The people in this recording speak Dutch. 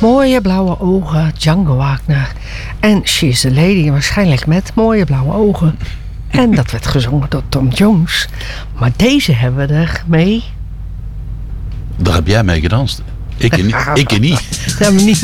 Mooie blauwe ogen, Django Wagner. En She's a Lady, waarschijnlijk met mooie blauwe ogen. En dat werd gezongen door Tom Jones. Maar deze hebben we er mee. Daar heb jij mee gedanst. Ik niet. Daar hebben we niet